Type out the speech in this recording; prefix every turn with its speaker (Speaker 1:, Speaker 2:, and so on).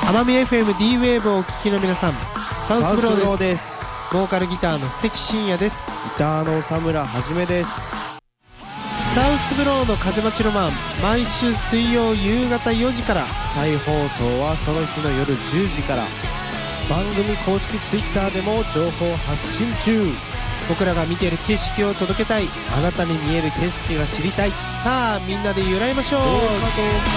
Speaker 1: 奄美 FM D ウェーブをお聞きの皆さん、サウスブローです。ボーカルギターの関真也です。
Speaker 2: ギターの佐村はじめです。
Speaker 1: サウスブローの風待ちロマン、毎週水曜夕方4時から、
Speaker 2: 再放送はその日の夜10時から。番組公式ツイッターでも情報発信中。
Speaker 1: 僕らが見ている景色を届けたい、
Speaker 2: あなたに見える景色が知りたい。
Speaker 1: さあみんなで揺らいましょう。
Speaker 2: どうかどうか